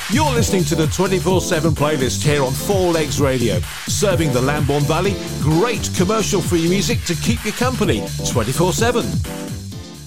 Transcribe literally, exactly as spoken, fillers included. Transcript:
You're listening to the twenty-four seven playlist here on Four Legs Radio, serving the Lambourne Valley. Great commercial-free music to keep you company twenty-four seven.